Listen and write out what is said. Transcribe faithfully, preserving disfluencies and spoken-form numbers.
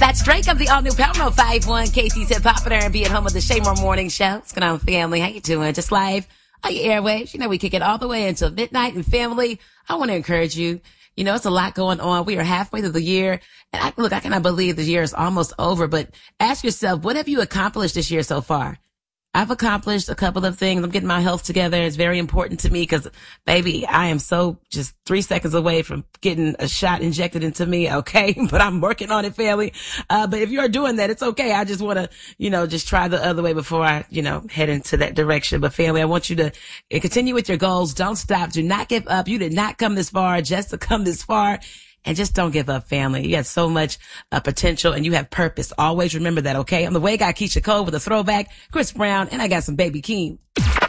That's Drake of the all-new Power five one. Casey said, pop it and be at home with the Shaymore Morning Show. What's going on, family? How you doing? Just live on your airwaves. You know, we kick it all the way until midnight. And family, I want to encourage you. You know, it's a lot going on. We are halfway through the year. And I, look, I cannot believe the year is almost over. But ask yourself, what have you accomplished this year so far? I've accomplished a couple of things. I'm getting my health together. It's very important to me because, baby, I am so just three seconds away from getting a shot injected into me, okay? But I'm working on it, family. Uh, but if you're doing that, it's okay. I just want to, you know, just try the other way before I, you know, head into that direction. But family, I want you to continue with your goals. Don't stop. Do not give up. You did not come this far just to come this far. And just don't give up, family. You have so much uh, potential and you have purpose. Always remember that, okay? I'm the way guy, Keisha Cole with a throwback, Chris Brown, and I got some Baby Keem.